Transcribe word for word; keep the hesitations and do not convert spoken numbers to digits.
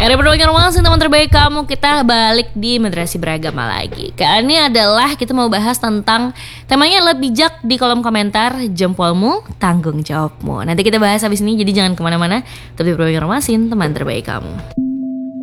Era Perbankan teman terbaik kamu, kita balik di Madrasih Beragama lagi. Kali ini adalah kita mau bahas tentang temanya lebih bijak di kolom komentar, jempolmu tanggung jawabmu. Nanti kita bahas habis ini, jadi jangan kemana-mana. Tapi Perbankan teman terbaik kamu.